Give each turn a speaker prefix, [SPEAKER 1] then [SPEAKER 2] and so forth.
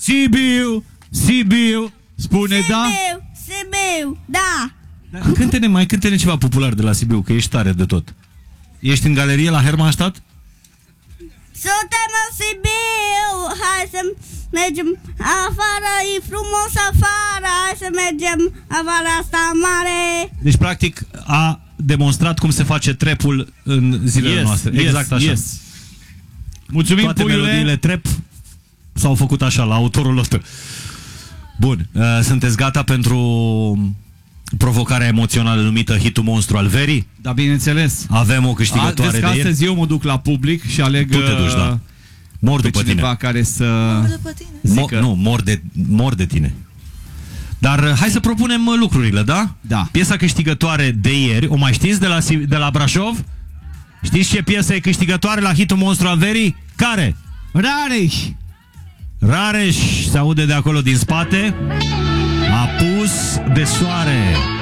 [SPEAKER 1] Sibiu, Sibiu, spune da?
[SPEAKER 2] Sibiu, da.
[SPEAKER 1] Cânte-ne ceva popular de la Sibiu, că ești tare de tot. Ești în galerie la Hermannstadt?
[SPEAKER 2] Suntem în Sibiu, hai să mergem afară, e frumos afară, hai să mergem afară asta mare.
[SPEAKER 1] Deci, practic, a demonstrat cum se face trapul în zilele noastre. Exact așa. Mulțumim, toate melodiile trap s-au făcut așa, la autorul lor. Bun, sunteți gata pentru provocarea emoțională numită Hitul Monstru al Verii?
[SPEAKER 3] Da, bineînțeles.
[SPEAKER 1] Avem o câștigătoare de ieri.
[SPEAKER 3] Astăzi eu mă duc la public și aleg
[SPEAKER 1] tu te duci, da. Mor după
[SPEAKER 3] cineva
[SPEAKER 1] tine.
[SPEAKER 3] Care să
[SPEAKER 1] mor de tine. Dar hai să propunem lucrurile, da?
[SPEAKER 3] Da.
[SPEAKER 1] Piesa câștigătoare de ieri, o mai știți de la Brașov? Știți ce piesă e câștigătoare la Hitul Monstru al Verii? Care?
[SPEAKER 3] Rareș.
[SPEAKER 1] Rareș se aude de acolo din spate. Apus de soare.